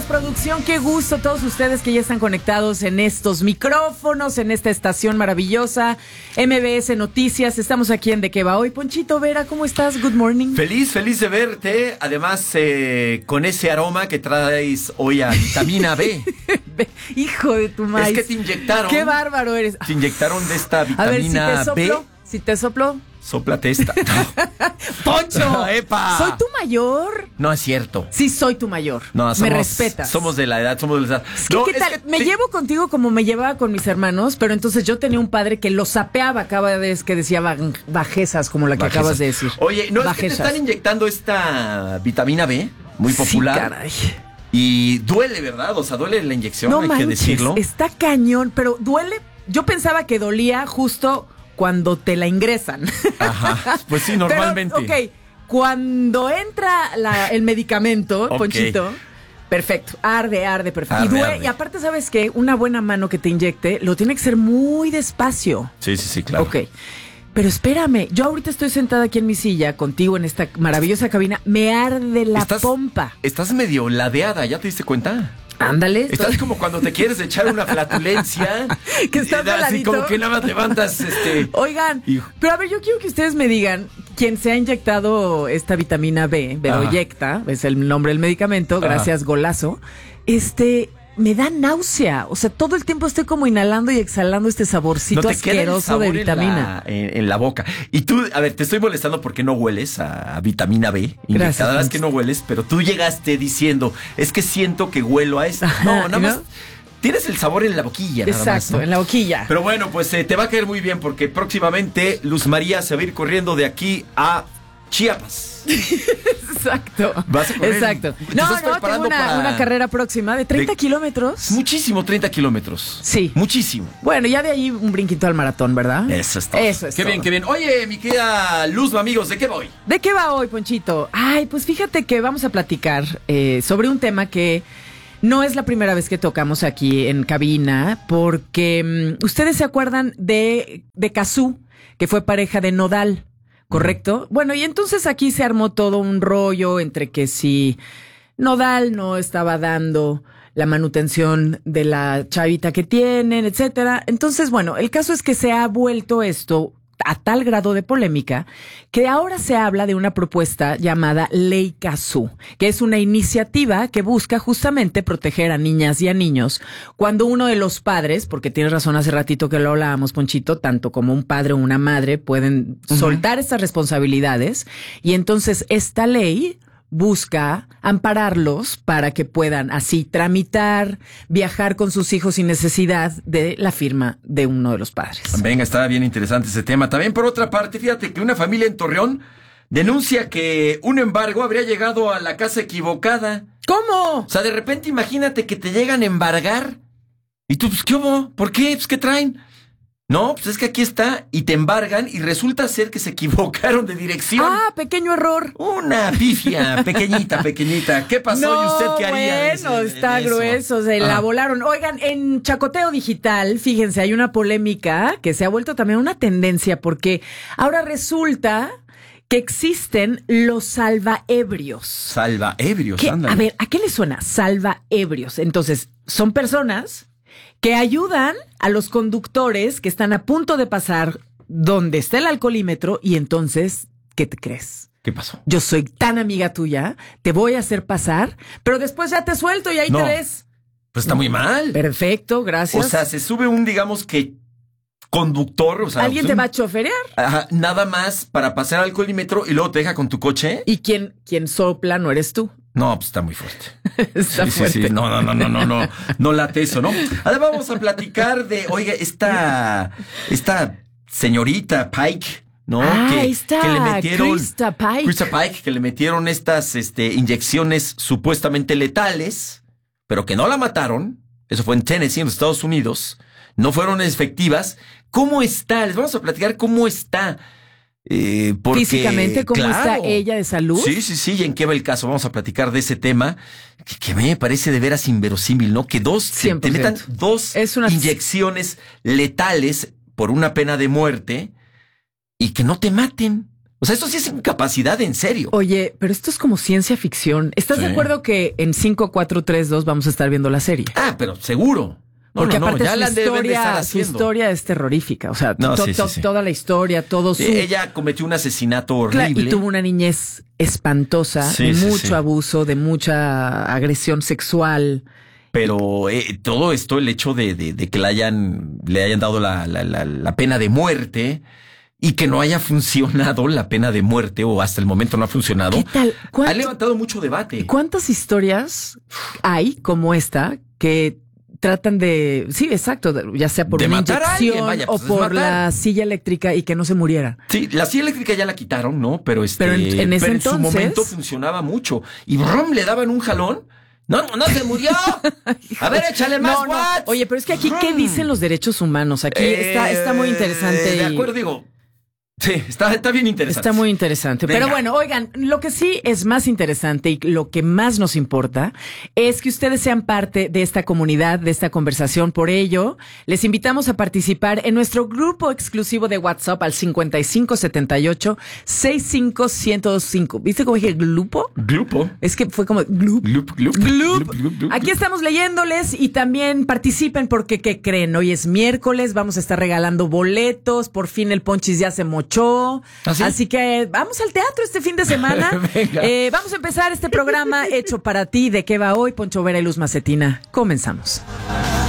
días, producción. Qué gusto todos ustedes que ya están conectados en estos micrófonos, en esta estación maravillosa, MBS Noticias. Estamos aquí en De Qué Va Hoy. Ponchito Vera, ¿cómo estás? Good morning. Feliz de verte. Además, con ese aroma que traes hoy a vitamina B. Hijo de tu maíz. Es que te inyectaron. Qué bárbaro eres. Te inyectaron de esta vitamina A ver, B. Si te soplo. Sóplate esta. ¡Poncho! ¡Epa! ¿Soy tu mayor? No es cierto. Sí, soy tu mayor. No, me respetas. Somos de la edad, Es que, ¿qué tal? Me llevo contigo como me llevaba con mis hermanos, pero entonces yo tenía un padre que lo sapeaba cada vez que decía bajezas, como la que acabas de decir. Oye, no, bajezas. Es que te están inyectando esta vitamina B, muy popular. Sí, caray. Y duele, ¿verdad? O sea, duele la inyección, No hay manches, que decirlo. Está cañón, pero duele. Yo pensaba que dolía justo cuando te la ingresan. Ajá, pues sí, normalmente. Pero, ok, cuando entra el medicamento, okay. Ponchito, perfecto, arde, perfecto. Arde. Y aparte, ¿sabes qué? Una buena mano que te inyecte, lo tiene que ser muy despacio. Sí, claro. Ok, pero espérame, yo ahorita estoy sentada aquí en mi silla, contigo en esta maravillosa cabina, me arde la pompa. Estás medio ladeada, ¿ya te diste cuenta? Ándale. Estás como cuando te quieres echar una flatulencia. Que estás así como que nada más levantas Oigan, pero a ver, yo quiero que ustedes me digan quién se ha inyectado esta vitamina B, Bedoyecta, es el nombre del medicamento, gracias Golazo. Me da náusea, o sea, todo el tiempo estoy como inhalando y exhalando este saborcito asqueroso de vitamina. En la boca. Y tú, a ver, te estoy molestando porque no hueles a vitamina B. Gracias. Es que no hueles, pero tú llegaste diciendo, es que siento que huelo a esto. No, nada más. Tienes el sabor en la boquilla. Exacto, nada más, ¿no? En la boquilla. Pero bueno, pues te va a caer muy bien porque próximamente Luz María se va a ir corriendo de aquí a Chiapas. Exacto. Vas a correr. Exacto. No, tengo una carrera próxima de 30 kilómetros. Muchísimo, 30 kilómetros. Sí. Muchísimo. Bueno, ya de ahí un brinquito al maratón, ¿verdad? Eso es todo. Eso es Qué todo. bien, qué bien. Oye, mi querida Luz, amigos, ¿de qué voy? ¿De qué va hoy, Ponchito? Ay, pues fíjate que vamos a platicar sobre un tema que no es la primera vez que tocamos aquí en cabina, porque ustedes se acuerdan de Cazzu, que fue pareja de Nodal. ¿Correcto? Bueno, y entonces aquí se armó todo un rollo entre que si Nodal no estaba dando la manutención de la chavita que tienen, etcétera. Entonces, bueno, el caso es que se ha vuelto esto a tal grado de polémica que ahora se habla de una propuesta llamada Ley Cazzu, que es una iniciativa que busca justamente proteger a niñas y a niños cuando uno de los padres, porque tienes razón hace ratito que lo hablábamos, Ponchito, tanto como un padre o una madre pueden soltar estas responsabilidades, y entonces esta ley busca ampararlos para que puedan así tramitar, viajar con sus hijos sin necesidad de la firma de uno de los padres. Venga, está bien interesante ese tema. También, por otra parte, fíjate que una familia en Torreón denuncia que un embargo habría llegado a la casa equivocada. ¿Cómo? O sea, de repente imagínate que te llegan a embargar. Y tú, pues, ¿qué hubo? ¿Por qué? Pues, ¿qué traen? No, pues es que aquí está, y te embargan, y resulta ser que se equivocaron de dirección. Ah, pequeño error. Una pifia, pequeñita. ¿Qué pasó? No, ¿Y usted qué haría? Bueno, está grueso, se la volaron. Oigan, en Chacoteo Digital, fíjense, hay una polémica que se ha vuelto también una tendencia, porque ahora resulta que existen los salvaebrios. Salvaebrios, ándale. A ver, ¿a qué le suena salvaebrios? Entonces, son personas que ayudan a los conductores que están a punto de pasar donde está el alcoholímetro, y entonces, ¿qué te crees? ¿Qué pasó? Yo soy tan amiga tuya, te voy a hacer pasar, pero después ya te suelto y ahí te ves. Pues está muy mal. Perfecto, gracias. O sea, se sube digamos que conductor, o sea, ¿alguien te va a choferear? Ajá, nada más para pasar al alcoholímetro y luego te deja con tu coche. ¿Y quién sopla no eres tú? No, pues está muy fuerte. Está fuerte. Sí. No late eso, ¿no? Ahora vamos a platicar de, oiga, esta señorita Pike, ¿no? Que le metieron Krista Pike, que le metieron estas inyecciones supuestamente letales, pero que no la mataron. Eso fue en Tennessee, en los Estados Unidos. No fueron efectivas. ¿Cómo está? Les vamos a platicar cómo está. Porque, físicamente, ¿cómo está ella de salud? Sí, ¿y en qué va el caso? Vamos a platicar de ese tema que me parece de veras inverosímil, ¿no? Que te metan dos inyecciones letales por una pena de muerte y que no te maten. O sea, esto sí es incapacidad en serio. Oye, pero esto es como ciencia ficción. ¿Estás de acuerdo que en 5, 4, 3, 2 vamos a estar viendo la serie? Ah, pero seguro. Porque aparte ya su historia es terrorífica. O sea, toda la historia, todo su... Ella cometió un asesinato horrible. Y tuvo una niñez espantosa, de mucho abuso, de mucha agresión sexual. Pero todo esto, el hecho de que le hayan dado la pena de muerte... Y que no haya funcionado la pena de muerte, o hasta el momento no ha funcionado, ¿qué tal? Ha levantado mucho debate. ¿Cuántas historias hay como esta que tratan de... Sí, exacto, ya sea por una inyección o por la silla eléctrica y que no se muriera? Sí, la silla eléctrica ya la quitaron, ¿no? Pero en su momento funcionaba mucho. Y brum, le daban un jalón. No se murió. A ver, échale más watts. Oye, pero es que aquí, ¿qué dicen los derechos humanos? Aquí está muy interesante. De acuerdo, digo... Sí, está bien interesante. Está muy interesante. Venga. Pero bueno, oigan, lo que sí es más interesante y lo que más nos importa es que ustedes sean parte de esta comunidad, de esta conversación. Por ello, les invitamos a participar en nuestro grupo exclusivo de WhatsApp al 5578-65105. ¿Viste cómo dije grupo? Grupo. Es que fue como glup. Aquí estamos leyéndoles y también participen porque, ¿qué creen? Hoy es miércoles, vamos a estar regalando boletos. Por fin el Ponchis ya se mochó. Así que vamos al teatro este fin de semana. Vamos a empezar este programa hecho para ti. ¿De qué va hoy? Poncho Vera y Luz Macetina. Comenzamos.